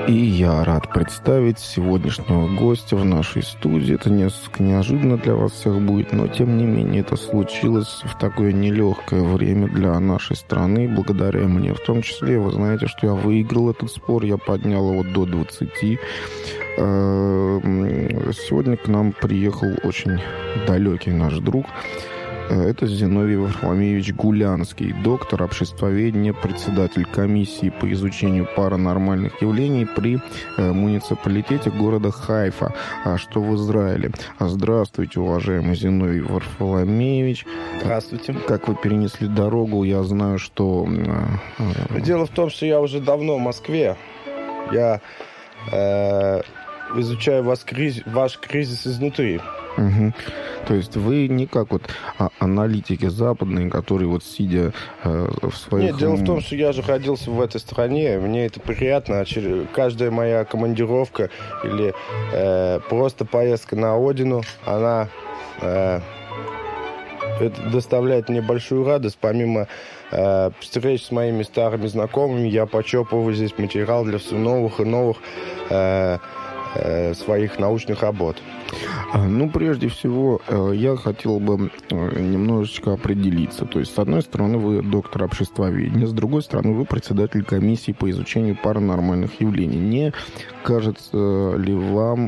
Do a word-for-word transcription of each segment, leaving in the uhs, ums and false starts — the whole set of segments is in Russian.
И я рад представить сегодняшнего гостя в нашей студии. Это несколько неожиданно для вас всех будет, но тем не менее это случилось в такое нелегкое время для нашей страны, благодаря мне. В том числе, вы знаете, что я выиграл этот спор, я поднял его до двадцати. Сегодня к нам приехал очень далекий наш друг. Это Зиновий Варфоломеевич Гулянский, доктор обществоведения, председатель комиссии по изучению паранормальных явлений при муниципалитете города Хайфа, что в Израиле. Здравствуйте, уважаемый Зиновий Варфоломеевич. Здравствуйте. Как вы перенесли дорогу, я знаю, что... Дело в том, что я уже давно в Москве. Я э, изучаю ваш кризис, ваш кризис изнутри. Угу. То есть вы не как вот а, аналитики западные, которые вот сидя э, в своих... Нет, дело в том, что я же родился в этой стране, мне это приятно. Каждая моя командировка или э, просто поездка на родину, она э, это доставляет мне большую радость. Помимо э, встреч с моими старыми знакомыми, я почерпываю здесь материал для все новых и новых э, э, своих научных работ. Ну, прежде всего, я хотел бы немножечко определиться. То есть, с одной стороны, вы доктор обществоведения, с другой стороны, вы председатель комиссии по изучению паранормальных явлений. Не кажется ли вам,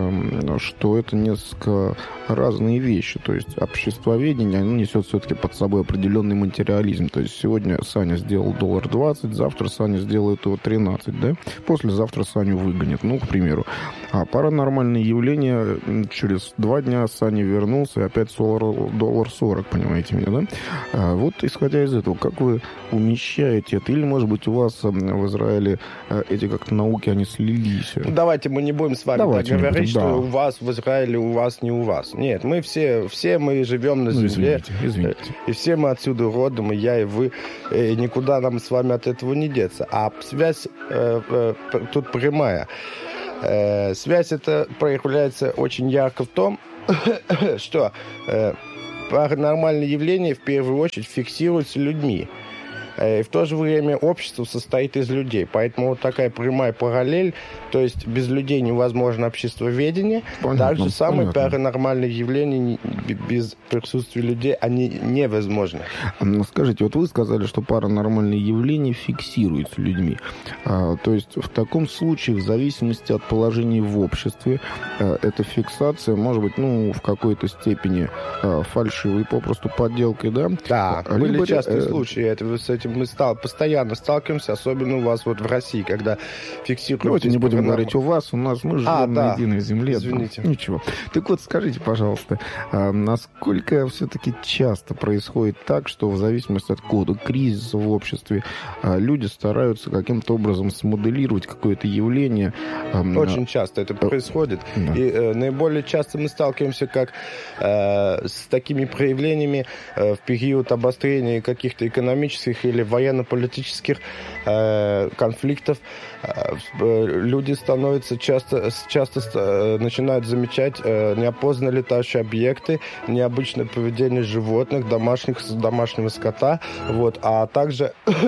что это несколько разные вещи? То есть, обществоведение, оно несет все-таки под собой определенный материализм. То есть, сегодня Саня сделал доллар двадцать, завтра Саня сделает его тринадцать, да? Послезавтра Саню выгонят, ну, к примеру. А паранормальные явления... Через два дня Саня вернулся, и опять доллар сорок, понимаете меня, да? А вот, исходя из этого, как вы умещаете это? Или, может быть, у вас в Израиле эти как-то науки, они слились? Ну, давайте мы не будем с вами так говорить, будем, что да. У вас в Израиле, у вас не у вас. Нет, мы все, все мы живем на ну, земле. Извините, извините. И все мы отсюда родом, и я, и вы. И никуда нам с вами от этого не деться. А связь э, э, тут прямая. Связь эта проявляется очень ярко в том, что э, паранормальные явления в первую очередь фиксируются людьми. И в то же время общество состоит из людей. Поэтому вот такая прямая параллель, то есть без людей невозможно обществоведение. Понятно, так же самые понятно. Паранормальные явления без присутствия людей, они невозможны. Скажите, вот вы сказали, что паранормальные явления фиксируются людьми. А, то есть в таком случае, в зависимости от положения в обществе, а, эта фиксация может быть, ну, в какой-то степени а, фальшивой, попросту подделкой, да? Да, а, были либо, частые э, случаи. Это, с этим мы стал, постоянно сталкиваемся, особенно у вас вот в России, когда фиксируют... Давайте не будем говорить у вас, у нас мы живем а, на да. единой земле. Извините. Да. Ничего. Так вот, скажите, пожалуйста, а насколько все-таки часто происходит так, что в зависимости от какого-то кризиса в обществе а, люди стараются каким-то образом смоделировать какое-то явление? А, Очень часто это происходит. Да. И э, наиболее часто мы сталкиваемся как э, с такими проявлениями э, в период обострения каких-то экономических или военно-политических э, конфликтов. Э, люди становятся часто, часто э, начинают замечать э, неопознанные летающие объекты, необычное поведение животных, домашних, домашнего скота, вот, а также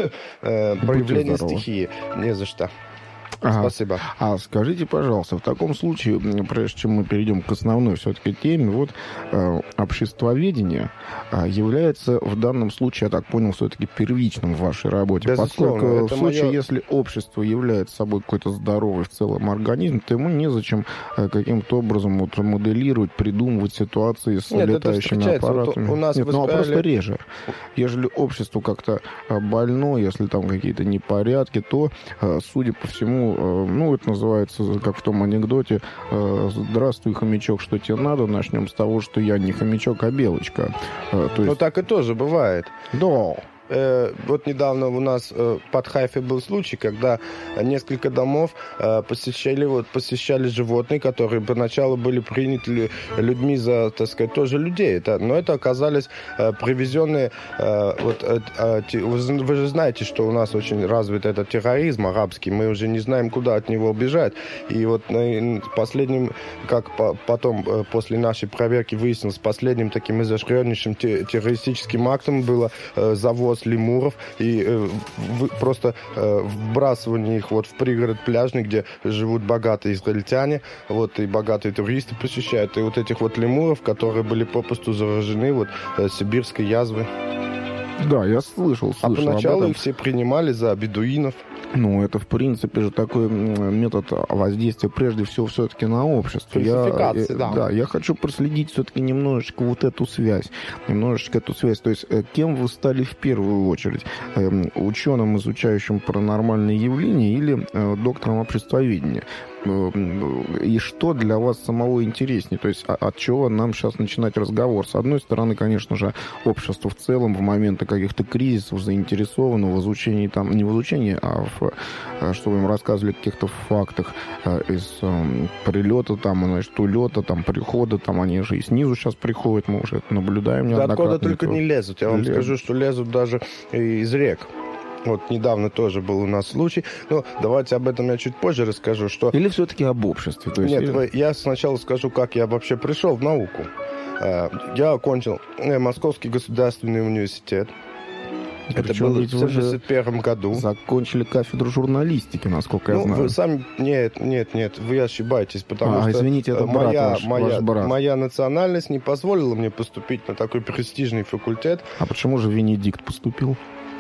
э, проявление стихии. Не за что. Ага. Спасибо. А скажите, пожалуйста, в таком случае, прежде чем мы перейдем к основной все-таки теме, вот э, обществоведение э, является в данном случае, я так понял, все-таки первичным в вашей работе. Безусловно, поскольку в это случае, мое... если общество является собой какой-то здоровый в целом организм, то ему незачем э, каким-то образом вот, моделировать, придумывать ситуации с Нет, летающими аппаратами. Вот у нас Нет, ну а Израиле... просто реже. Ежели общество как-то больно, если там какие-то непорядки, то, э, судя по всему, ну, это называется, как в том анекдоте, «Здравствуй, хомячок, что тебе надо?» Начнем с того, что я не хомячок, а белочка. То есть... Ну, так и тоже бывает. Да. Э, вот недавно у нас э, под Хайфой был случай, когда несколько домов э, посещали, вот, посещали животные, которые поначалу были приняты людьми за, так сказать, тоже людей. Это, но это оказались э, привезенные... Э, вот, э, э, вы, вы же знаете, что у нас очень развит этот терроризм арабский. Мы уже не знаем, куда от него бежать. И вот э, последним, как по, потом, э, после нашей проверки выяснилось, последним таким изощреннейшим террористическим актом было э, завоз привоз лемуров и э, в, просто э, вбрасывание их вот в пригород пляжный, где живут богатые израильтяне, вот, и богатые туристы посещают. И вот этих вот лемуров, которые были попросту заражены вот э, сибирской язвой. Да, я слышал, слышал А поначалу об этом. их все принимали за бедуинов. Ну, это, в принципе, же такой метод воздействия, прежде всего, все-таки на общество. Я, да. Да, я хочу проследить все-таки немножечко вот эту связь. Немножечко эту связь. То есть, кем вы стали в первую очередь? Ученым, изучающим паранормальные явления, или доктором обществоведения? И что для вас самого интереснее? То есть от чего нам сейчас начинать разговор? С одной стороны, конечно же, общество в целом в моменты каких-то кризисов заинтересовано в изучении, там, не в изучении, а в, что вы им рассказывали, каких-то фактах из прилета, там, значит, улета, там, прихода, там, они же и снизу сейчас приходят, мы уже это наблюдаем неоднократно. Да откуда только не лезут. Я вам лезут. скажу, что лезут даже из рек. Вот недавно тоже был у нас случай. Но давайте об этом я чуть позже расскажу. Что... Или все-таки об обществе? То есть... Нет, или... я сначала скажу, как я вообще пришел в науку. Я окончил Московский государственный университет. Это Причем было в семьдесят первом году. Закончили кафедру журналистики, насколько ну, я знаю. Вы сами... Нет, нет, нет, вы ошибаетесь, потому а, что извините, это брат моя, ваш, моя, ваш брат. моя национальность не позволила мне поступить на такой престижный факультет. А почему же Венедикт поступил?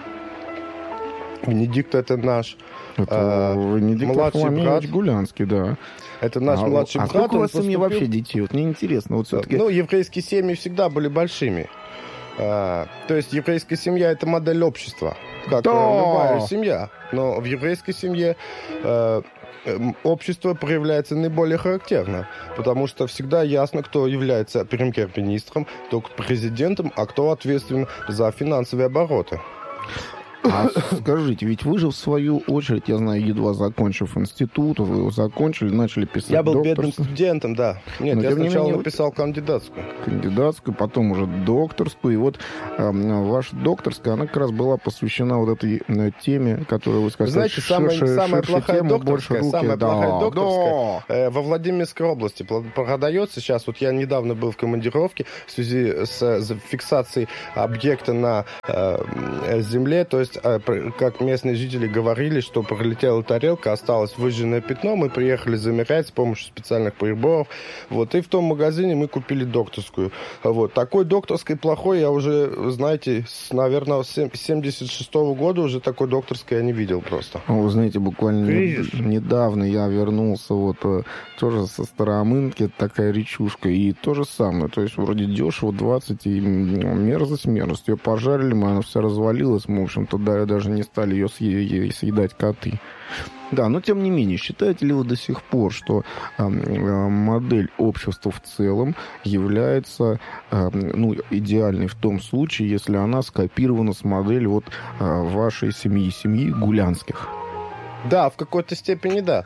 Венедикт это наш это э, Венедикт младший брат. Гулянский, да. Это наш а, младший а брат. сколько у вас поступил... семьи вообще детей? Вот мне интересно. Вот все-таки... Ну, еврейские семьи всегда были большими. А, то есть еврейская семья это модель общества, как да. любая семья. Но в еврейской семье э, общество проявляется наиболее характерно, потому что всегда ясно, кто является премьер-министром, кто президентом, а кто ответственен за финансовые обороты. А скажите, ведь вы же в свою очередь, я знаю, едва закончив институт, вы его закончили, начали писать Я был докторскую. бедным студентом, да. Нет, Но, я сначала менее, написал кандидатскую. Кандидатскую, потом уже докторскую. И вот э, ваша докторская, она как раз была посвящена вот этой э, теме, которую вы сказали. Знаете, самая, ширше, самая ширше плохая тема, докторская, руки, самая да, плохая докторская да. э, во Владимирской области продается сейчас. Вот я недавно был в командировке в связи с, с фиксацией объекта на э, земле, то есть как местные жители говорили, что пролетела тарелка, осталось выжженное пятно, мы приехали замерять с помощью специальных приборов. Вот, и в том магазине мы купили докторскую. Вот. Такой докторской плохой я уже, знаете, с, наверное, с семьдесят шестого года уже такой докторской я не видел просто. Вы знаете, буквально Кризис. недавно я вернулся вот тоже со Старомынки, такая речушка, и то же самое. То есть вроде дешево, двадцать, и мерзость, мерзость. Ее пожарили, мы, она вся развалилась, мы, в общем-то, да, даже не стали ее съедать коты. Да, но тем не менее, считаете ли вы до сих пор, что э, модель общества в целом является э, ну, идеальной в том случае, если она скопирована с модели вот, э, вашей семьи, семьи Гулянских? Да, в какой-то степени да.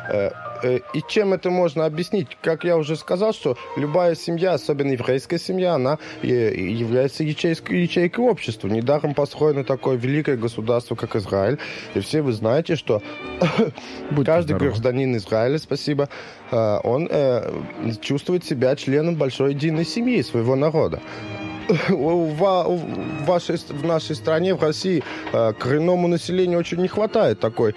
И чем это можно объяснить? Как я уже сказал, что любая семья, особенно еврейская семья, она является ячейкой, ячейкой общества. Недаром построено такое великое государство, как Израиль. И все вы знаете, что каждый здоровы. гражданин Израиля, спасибо, он чувствует себя членом большой единой семьи своего народа. В, вашей, в нашей стране, в России, коренному населению очень не хватает такой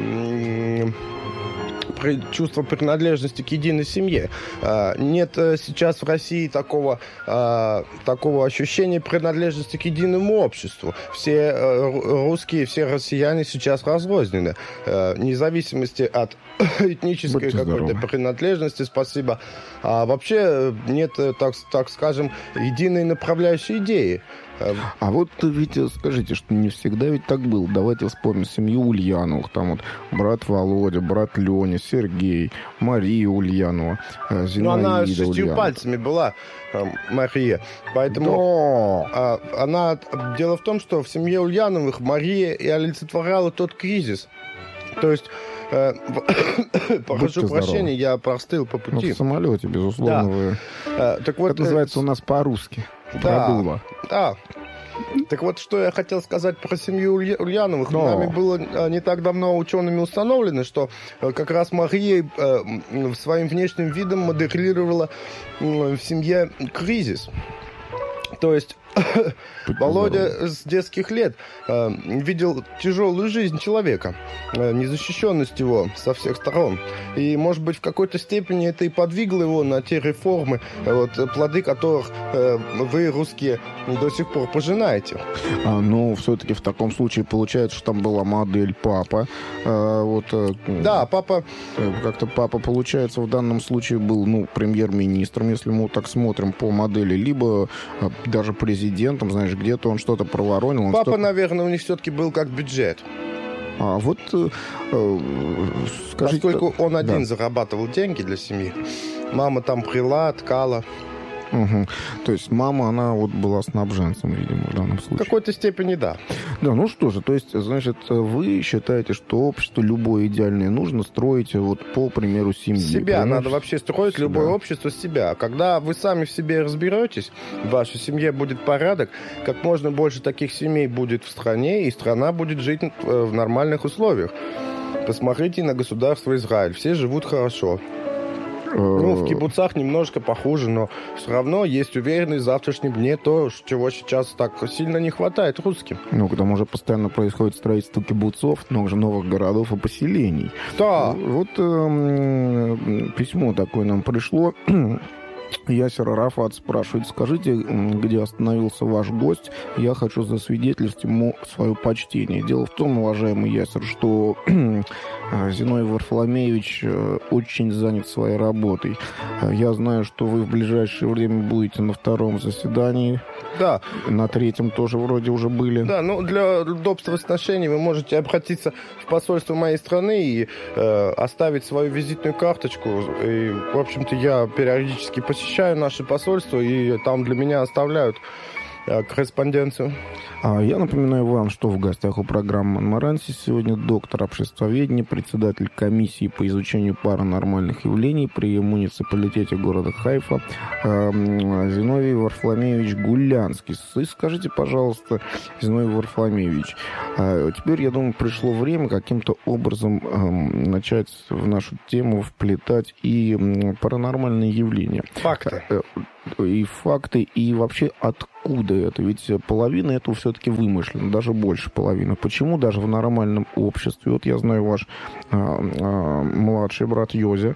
чувства принадлежности к единой семье. Нет сейчас в России такого, такого ощущения принадлежности к единому обществу. Все русские, все россияне сейчас разрознены. Вне зависимости от этнической Будьте какой-то здоровы. принадлежности, спасибо. А вообще нет, так, так скажем, единой направляющей идеи. А вот ведь скажите, что не всегда ведь так было. Давайте вспомним семью Ульяновых. Там вот брат Володя, брат Леня, Сергей, Мария Ульянова, Зинаида Ульянова. Ну, она с шестью Ульянова. пальцами была, Мария. Поэтому да. она... Дело в том, что в семье Ульяновых Мария и олицетворяла тот кризис. То есть... Прошу прощения, я простыл по пути. Ну, в самолете, безусловно, да. вы... Так вот, это называется у нас по-русски. Да, Продуло. да. Так вот, что я хотел сказать про семью Ульяновых. Но. Нами было не так давно учеными установлено, что как раз Мария своим внешним видом моделировала в семье кризис. То есть Володя с детских лет э, видел тяжелую жизнь человека, э, незащищенность его со всех сторон. И, может быть, в какой-то степени это и подвигло его на те реформы, э, вот, плоды которых э, вы, русские, до сих пор пожинаете. А, ну, все-таки в таком случае получается, что там была модель папа. А, вот, да, папа... Как-то папа, получается, в данном случае был, ну, премьер-министром, если мы так смотрим по модели, либо даже президентом, знаешь, где-то он что-то проворонил. Он папа, что-то... наверное, у них все-таки был как бюджет. А вот э, скажите... Поскольку он один да. зарабатывал деньги для семьи, мама там прила, ткала. Угу. То есть мама, она вот была снабженцем, видимо, в данном случае. В какой-то степени, да. Да, ну что же, то есть, значит, вы считаете, что общество любое идеальное нужно строить вот по примеру семьи? Себя. Правильно? Надо вообще строить себя. Любое общество с себя. Когда вы сами в себе разберетесь, в вашей семье будет порядок, как можно больше таких семей будет в стране, и страна будет жить в нормальных условиях. Посмотрите на государство Израиль. Все живут хорошо. Ну, в кибуцах немножко похуже, но все равно есть уверенность в завтрашнем дне, то, чего сейчас так сильно не хватает русским. Ну, к тому же постоянно происходит строительство кибуцов, много новых городов и поселений. Да. Вот э, письмо такое нам пришло. Ясер Арафат спрашивает: скажите, где остановился ваш гость? Я хочу засвидетельствовать ему свое почтение. Дело в том, уважаемый Ясер, что Зиновий Варфоломеевич очень занят своей работой. Я знаю, что вы в ближайшее время будете на втором заседании. Да. На третьем тоже вроде уже были. Да, ну для удобства сношений вы можете обратиться в посольство моей страны и э, оставить свою визитную карточку. И, в общем-то, я периодически посещаю наше посольство, и там для меня оставляют э, корреспонденцию. А я напоминаю вам, что в гостях у программы «Монморансис» сегодня доктор обществоведения, председатель комиссии по изучению паранормальных явлений при муниципалитете города Хайфа Зиновий Варфоломеевич Гулянский. И скажите, пожалуйста, Зиновий Варфоломеевич, теперь, я думаю, пришло время каким-то образом начать в нашу тему вплетать и паранормальные явления. Факты. И факты, и вообще откуда это? Ведь половина этого все-таки вымышлена, даже больше половины. Почему даже в нормальном обществе? Вот я знаю, ваш а, а, младший брат Йозя,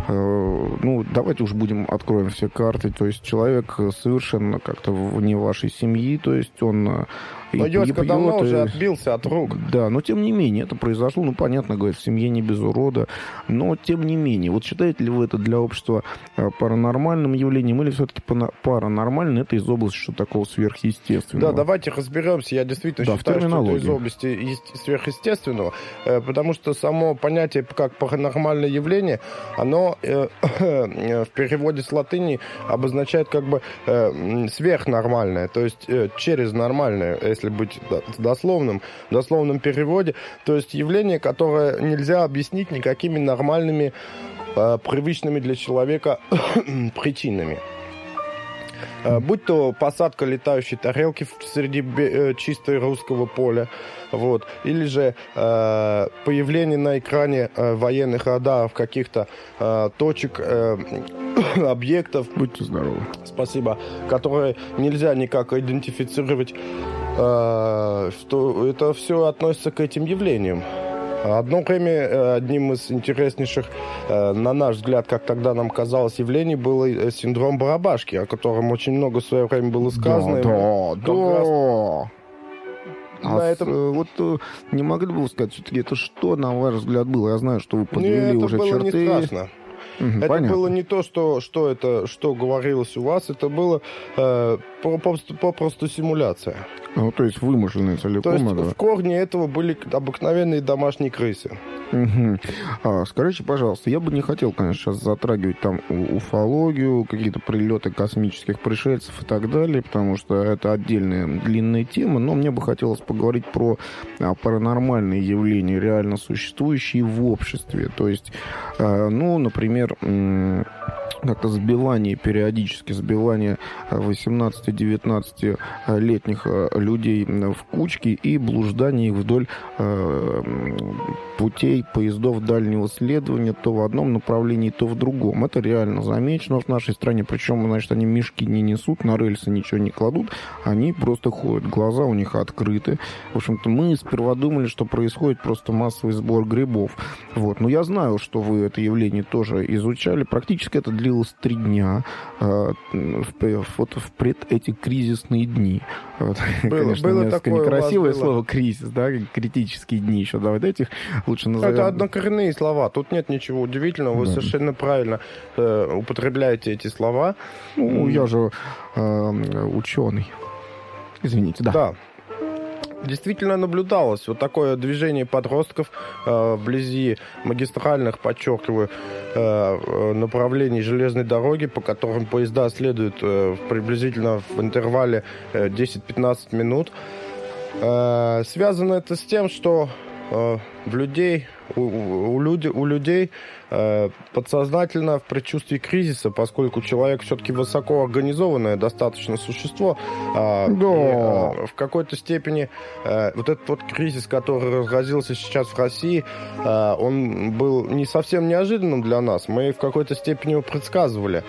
а, ну, давайте уж будем, откроем все карты, то есть человек совершенно как-то вне вашей семьи, то есть он... Но Йоська давно и... уже отбился от рук. Да, но тем не менее, это произошло, ну, понятно, говорит, в семье не без урода, но тем не менее, вот считаете ли вы это для общества паранормальным явлением, или все-таки паранормально это из области что такого сверхъестественного? Да, давайте разберемся, я действительно да, считаю, что это из области сверхъестественного, потому что само понятие как паранормальное явление, оно э, в переводе с латыни обозначает как бы э, сверхнормальное, то есть э, через нормальное, если быть дословным, в дословном переводе, то есть явление, которое нельзя объяснить никакими нормальными, э, привычными для человека причинами. Э, будь то посадка летающей тарелки среди э, чистой русского поля, вот, или же э, появление на экране э, военных радаров каких-то э, точек, э, объектов. Будьте здоровы. Спасибо. Которые нельзя никак идентифицировать. Что это все относится к этим явлениям. Одно время одним из интереснейших, на наш взгляд, как тогда нам казалось, явлений был синдром Барабашки, о котором очень много в свое время было сказано. Да, да, да. А на этом... вот не могли бы вы сказать, все-таки это что, на ваш взгляд, было? Я знаю, что вы подвели Нет, уже это было черты. Не страшно. Угу, это понятно. было не то, что, что это, что говорилось у вас, это было э, попросту, попросту симуляция. Ну, то есть вымышленные целиком. То есть это... в корне этого были обыкновенные домашние крысы. Угу. А, скажите, пожалуйста, я бы не хотел, конечно, сейчас затрагивать там уфологию, какие-то прилеты космических пришельцев и так далее, потому что это отдельная длинная тема, но мне бы хотелось поговорить про а, паранормальные явления, реально существующие в обществе. То есть, а, ну, например, м- как-то сбивание, периодически сбивание восемнадцати-девятнадцатилетних людей в кучки и блуждание вдоль путей поездов дальнего следования то в одном направлении, то в другом. Это реально замечено в нашей стране. Причем, значит, они мешки не несут, на рельсы ничего не кладут, они просто ходят. Глаза у них открыты. В общем-то, мы сперва думали, что происходит просто массовый сбор грибов. Вот. Но я знаю, что вы это явление тоже изучали. Практически это длилось три дня э, в, вот в пред эти кризисные дни. Вот. Было, конечно, было несколько некрасивое слово было. Кризис, да, критические дни еще. Давайте этих лучше назовем. Это однокоренные слова. Тут нет ничего удивительного. Вы да. совершенно правильно э, употребляете эти слова. Ну, я же э, ученый. Извините, да. Да. Действительно наблюдалось вот такое движение подростков э, вблизи магистральных, подчеркиваю, э, направлений железной дороги, по которым поезда следуют э, приблизительно в интервале э, десять-пятнадцать минут. Э, связано это с тем, что э, в людей, у, у, люди, у людей э, подсознательно в предчувствии кризиса, поскольку человек все-таки высокоорганизованное достаточно существо, э, да. и, э, в какой-то степени э, вот этот вот кризис, который разразился сейчас в России, э, он был не совсем неожиданным для нас. Мы в какой-то степени его предсказывали.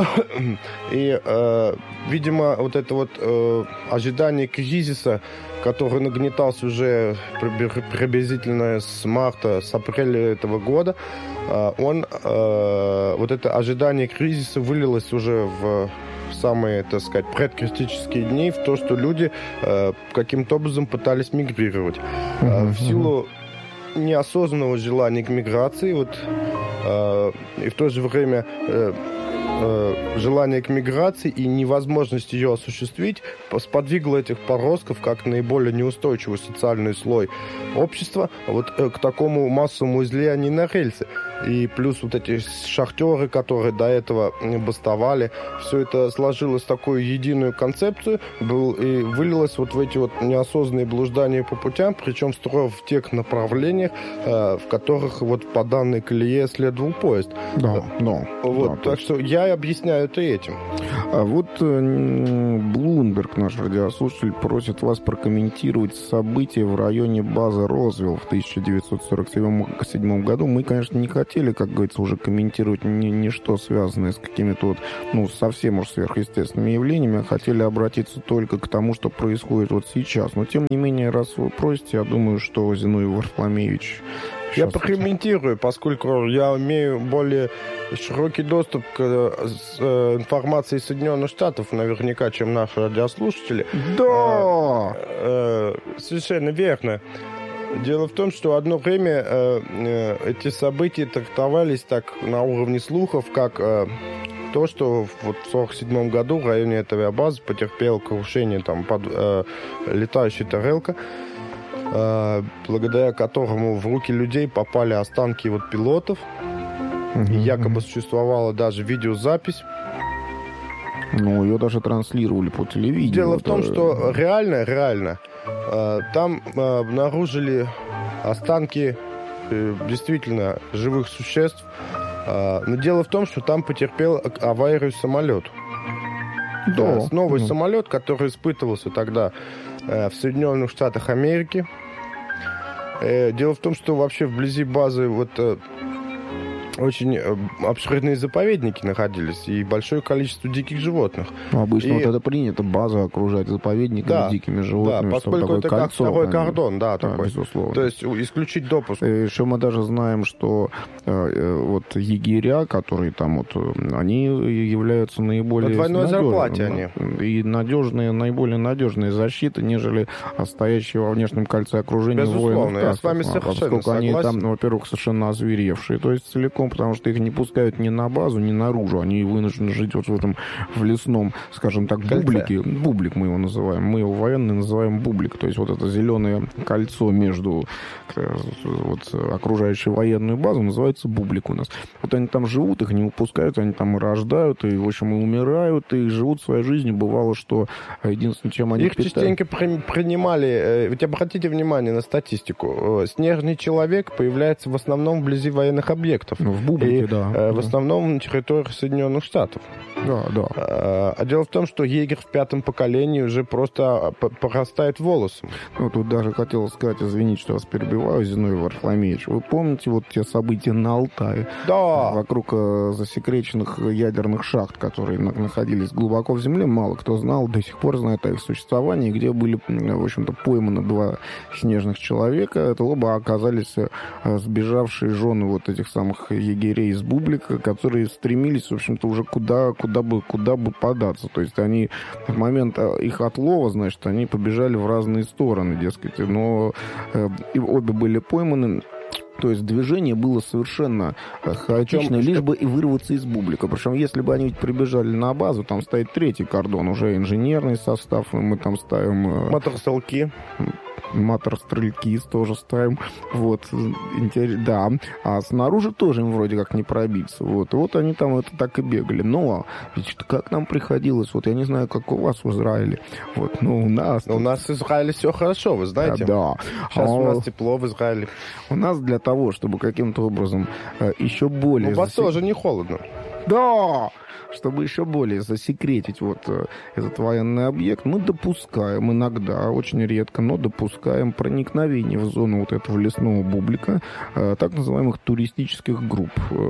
И, э, видимо, вот это вот э, ожидание кризиса, который нагнетался уже приблизительно с марта, с апреля этого года, он, вот это ожидание кризиса вылилось уже в самые, так сказать, предкритические дни, в то, что люди каким-то образом пытались мигрировать. Mm-hmm. В силу неосознанного желания к миграции, вот, и в то же время желание к миграции и невозможность ее осуществить сподвигло этих подростков, как наиболее неустойчивый социальный слой общества, вот к такому массовому излиянию на рельсы. И плюс вот эти шахтеры, которые до этого бастовали, все это сложилось в такую единую концепцию был, и вылилось вот в эти вот неосознанные блуждания по путям, причем строя в тех направлениях, в которых вот по данной колее следовал поезд. Да, да. Вот, да, так что я объясняю это этим. А вот Блумберг, наш радиослушатель, просит вас прокомментировать события в районе базы Розвилл в тысяча девятьсот сорок седьмом году. Мы, конечно, не хотели, как говорится, уже комментировать ни, ничто связанное с какими-то вот, ну, совсем уж сверхъестественными явлениями, а хотели обратиться только к тому, что происходит вот сейчас. Но, тем не менее, раз вы просите, я думаю, что Зиновий Варфоломеевич... Я прокомментирую, поскольку я имею более широкий доступ к э, информации Соединенных Штатов, наверняка, чем наши радиослушатели. Да! Э, э, совершенно верно. Дело в том, что одно время э, э, эти события трактовались так на уровне слухов, как э, то, что вот в сорок седьмом году в районе этой авиабазы потерпел крушение там, под, э, летающая тарелка, благодаря которому в руки людей попали останки вот пилотов. Mm-hmm. И якобы существовала даже видеозапись. Ну, ее даже транслировали по телевидению. Дело в том, что реально, реально, там обнаружили останки действительно живых существ. Но дело в том, что там потерпел аварию самолет. Да. Да, новый mm-hmm. самолет, который испытывался тогда в Соединенных Штатах Америки. Дело в том, что вообще вблизи базы вот очень обширные заповедники находились и большое количество диких животных. Ну, обычно и... вот это принято, база окружать заповедниками, да, дикими животными. Да, поскольку это кольцо, как второй кордон, да, да, такой. Безусловно. То есть исключить допуск. Еще мы даже знаем, что э, вот егеря, которые там вот, они являются наиболее... На двойной зарплате они. И надежные, наиболее надежные защиты, нежели стоящие во внешнем кольце окружения воинов. Безусловно, я с вами совершенно поскольку согласен. Они там, ну, во-первых, совершенно озверевшие, то есть целиком, потому что их не пускают ни на базу, ни наружу. Они вынуждены жить вот в этом в лесном, скажем так, бублике. Бублик мы его называем. Мы его военные называем бублик. То есть вот это зеленое кольцо между вот, окружающей военную базу называется бублик у нас. Вот они там живут, их не выпускают, они там и рождают, и, в общем, и умирают, и живут своей жизнью. Бывало, что единственное, чем они их питают... частенько при, принимали... Ведь обратите внимание на статистику. Снежный человек появляется в основном вблизи военных объектов. Ну, в бублике, и, да. Э, в да. основном на территории Соединенных Штатов. Да, да. А, а дело в том, что егерь в пятом поколении уже просто порастает волосом. Ну, тут даже хотел сказать, извините, что вас перебиваю, Зиновий Варфоломеевич. Вы помните вот те события на Алтае? Да. Вокруг э, засекреченных ядерных шахт, которые на- находились глубоко в земле, мало кто знал, до сих пор знает о их существовании, где были, в общем-то, пойманы два снежных человека. Это оба оказались э, сбежавшие жены вот этих самых егерей из Бублика, которые стремились, в общем-то, уже куда, куда бы, куда бы податься. То есть они в момент их отлова, значит, они побежали в разные стороны, дескать, но э, и обе были пойманы. То есть движение было совершенно хаотичное, лишь бы и вырваться из Бублика. Причем, если бы они ведь прибежали на базу, там стоит третий кордон, уже инженерный состав, и мы там ставим... Мотострелки. Мотор-стрелки тоже ставим. Вот. Интерес... Да. А снаружи тоже им вроде как не пробиться. Вот. И вот они там это так и бегали. Но ведь как нам приходилось, вот я не знаю, как у вас в Израиле. Вот. Но у нас... Но у нас в Израиле все хорошо, вы знаете. Да. Сейчас а... у нас тепло в Израиле. У нас для того, чтобы каким-то образом э, еще более... У вас засек... тоже не холодно. Да! Чтобы еще более засекретить вот э, этот военный объект, мы допускаем иногда, очень редко, но допускаем проникновение в зону вот этого лесного бублика э, так называемых туристических групп.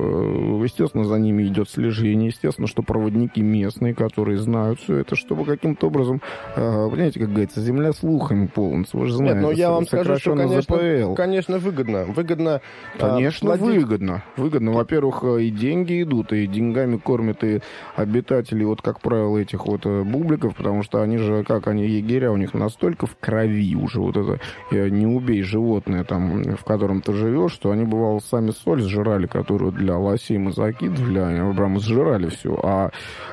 Э, естественно, за ними идет слежение, естественно, что проводники местные, которые знают все это, чтобы каким-то образом, э, понимаете, как говорится, земля слухами полнится. Вы же знаете, Нет, но я вам скажу, что, конечно, конечно, выгодно. Выгодно. Конечно, а, выгодно. Выгодно. Во-первых, и деньги идут, и деньгами кормят и обитателей, вот, как правило, этих вот бубликов, потому что они же, как они, егеря, у них настолько в крови уже вот это «не убей животное», там, в котором ты живешь, что они, бывало, сами соль сжирали, которую для лосей мы закидывали, они прям сжирали все, а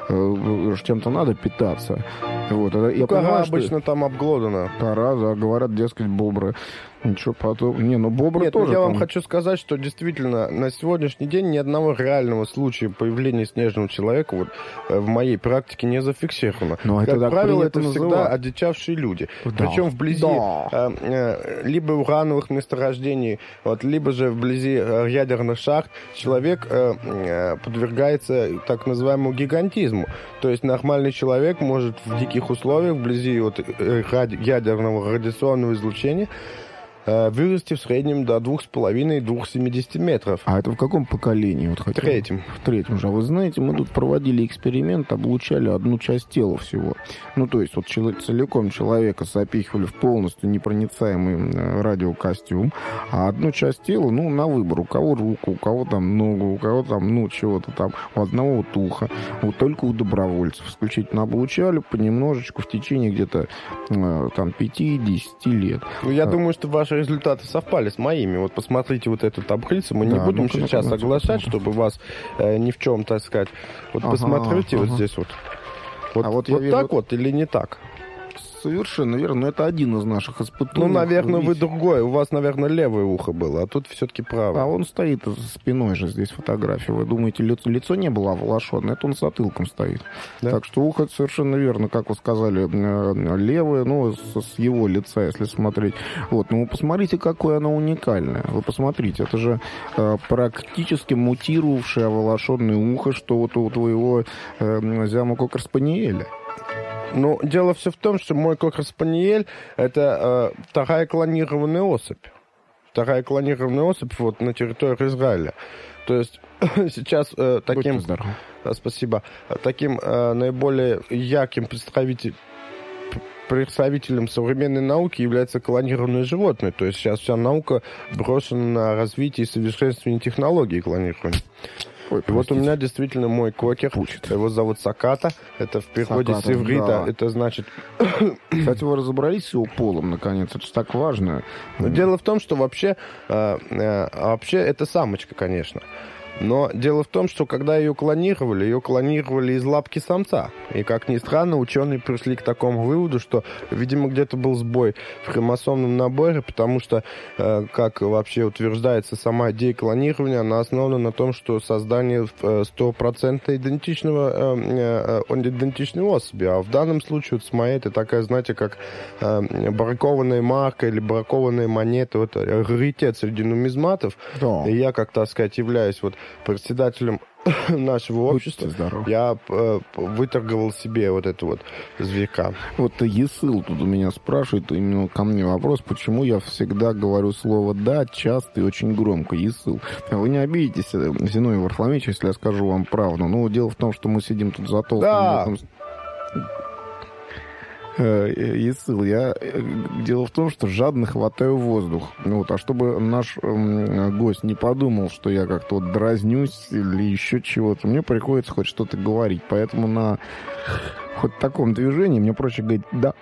э, чем-то надо питаться. Вот. Ну, я кора понимаю, обычно что... там обглодана. Кора, да, говорят, дескать, бобры. Ничего потом... Не, ну бобры Нет, тоже... я там... вам хочу сказать, что действительно на сегодняшний день ни одного реального случая появления снежного человека вот, в моей практике не зафиксировано. Но как это правило, это называть. всегда одичавшие люди. Да. Причем вблизи Да. э, э, либо урановых месторождений, вот, либо же вблизи э, ядерных шахт человек э, э, подвергается так называемому гигантизму. То есть нормальный человек может в диких условиях вблизи вот, э, ради, ядерного радиационного излучения вырасти в среднем до двух с половиной — двух семидесяти метров. А это в каком поколении? Вот в третьем. В третьем же. А вы знаете, мы тут проводили эксперимент, облучали одну часть тела всего. Ну, то есть вот целиком человека запихивали в полностью непроницаемый радиокостюм, а одну часть тела, ну, на выбор. У кого руку, у кого там ногу, у кого там, ну, чего-то там, у одного вот ухо. Вот только у добровольцев. Исключительно облучали понемножечку в течение где-то там пяти-десяти лет. Ну, я а... думаю, что ваши результаты совпали с моими. Вот посмотрите вот эту таблицу. Мы да, не будем ну-ка, сейчас ну-ка, оглашать, ну-ка. чтобы вас э, ни в чем, так сказать. Вот ага, посмотрите ага. вот здесь вот. Вот, а вот, вот так вижу... вот или не так? Совершенно верно, но это один из наших испытаний. Ну, наверное, вы другой. У вас, наверное, левое ухо было, а тут все-таки правое. А он стоит за спиной же здесь фотография. Вы думаете, лицо, лицо не было оволошенное? Это он затылком стоит. Да? Так что ухо совершенно верно, как вы сказали, левое, ну, с, с его лица, если смотреть. Вот, ну, вы посмотрите, какое оно уникальное. Вы посмотрите, это же э, практически мутировавшее оволошенное ухо, что вот у твоего э, зяма кокер-спаниеля. Ну, дело все в том, что мой кокер-спаниель – это э, вторая клонированная особь. Вторая клонированная особь вот на территории Израиля. То есть сейчас э, таким... Э, спасибо. Таким э, наиболее ярким представителем представителем современной науки является клонированное животное. То есть сейчас вся наука брошена на развитие и совершенствование технологий клонирования. Ой, и вот у меня действительно мой кокер. Пучит. Его зовут Саката. Это в переводе Саката, с иврита. Да. Это значит... Кстати, вы разобрались с его полом, наконец. Это же так важно. Но дело в том, что вообще... Э, э, вообще это самочка, конечно. Но дело в том, что когда ее клонировали, ее клонировали из лапки самца. И, как ни странно, ученые пришли к такому выводу, что, видимо, где-то был сбой в хромосомном наборе, потому что, э, как вообще утверждается, сама идея клонирования, она основана на том, что создание стопроцентно идентичного, э, э, идентичной особи. А в данном случае вот с моей это такая, знаете, как э, бракованная марка или бракованная монета, вот раритет среди нумизматов. Да. И я, как так сказать, являюсь вот председателем нашего общества, я э, выторговал себе вот это вот зверька. Вот Есыл тут у меня спрашивает, именно ко мне вопрос, почему я всегда говорю слово «да» часто и очень громко. Есыл, вы не обидитесь, Зиновий Варфоломеевич, если я скажу вам правду. Ну, дело в том, что мы сидим тут за толстым... Да. Есыл, я... Дело в том, что жадно хватаю воздух. Вот, а чтобы наш эм, гость не подумал, что я как-то вот дразнюсь или еще чего-то, мне приходится хоть что-то говорить. Поэтому на хоть таком движении мне проще говорить «да».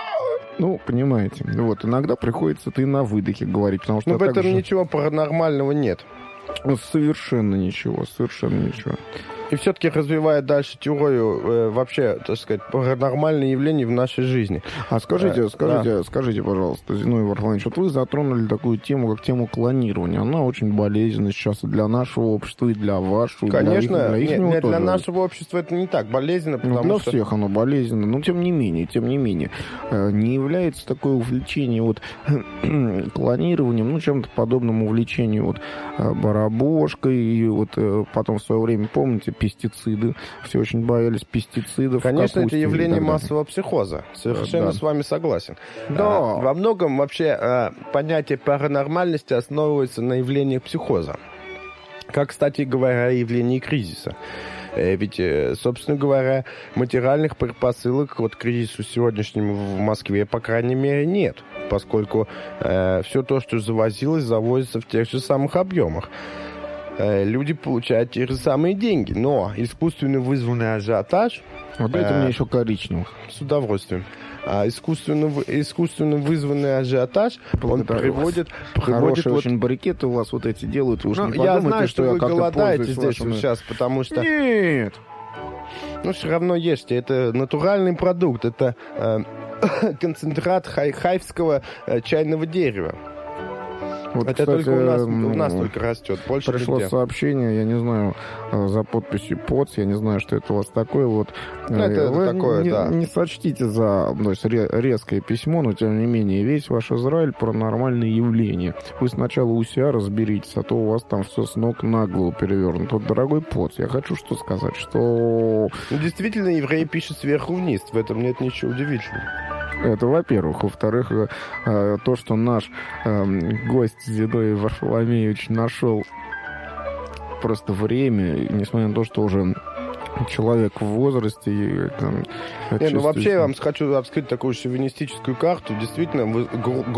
Ну, понимаете. Вот, иногда приходится ты на выдохе говорить, потому что... Ну, в этом же... ничего паранормального нет. Совершенно ничего, совершенно ничего. И все-таки развивая дальше теорию э, вообще, так сказать, паранормальные явления в нашей жизни. А скажите, э, скажите, да. скажите, пожалуйста, Зиновий Варфоломеевич, вот вы затронули такую тему, как тему клонирования. Она очень болезненна сейчас и для нашего общества, и для вашего. Конечно, для их, для нет, нет, тоже. Для нашего общества это не так болезненно, потому ну, для что... всех оно болезненно, но тем не менее, тем не менее, не является такое увлечение вот клонированием, ну, чем-то подобным увлечению вот барабошкой, и вот потом в свое время, помните, пестициды. Все очень боялись пестицидов. Конечно, это явление массового психоза. Совершенно да. с вами согласен. Да. А, во многом вообще а, понятие паранормальности основывается на явлении психоза. Как, кстати говоря, явление кризиса. Ведь, собственно говоря, материальных предпосылок вот, к кризису сегодняшнему в Москве, по крайней мере, нет. Поскольку э, все то, что завозилось, завозится в тех же самых объемах. Люди получают те же самые деньги, но искусственно вызванный ажиотаж... Вот дайте э, мне еще коричневых. С удовольствием. А искусственно, искусственно вызванный ажиотаж, он приводит... Хорошие приводит очень вот... барикеты у вас вот эти делают. Вы уж ну, не я подумайте, знаю, что, что вы голодаете здесь вашими... сейчас, потому что... Нет! Ну, все равно ешьте. Это натуральный продукт. Это э, концентрат хай- хайфского э, чайного дерева. Вот, это кстати, только у нас, у нас только растет. Больше пришло нигде. Сообщение, я не знаю, за подписью ПОЦ, я не знаю, что это у вас такое. Вот. Ну, это, Вы это такое, не, да. не сочтите за ну, резкое письмо, но тем не менее, весь ваш Израиль про нормальные явления. Вы сначала у себя разберитесь, а то у вас там все с ног на голову перевернуто. Вот, дорогой ПОЦ, я хочу что сказать, что... Ну, действительно, евреи пишут сверху вниз, в этом нет ничего удивительного. Это, во-первых. Во-вторых, то, что наш э, гость Зиновий Варфоломеевич нашел просто время, несмотря на то, что уже человек в возрасте. И, там, Не, ну вообще я вам хочу открыть такую шовинистическую карту. Действительно, вы,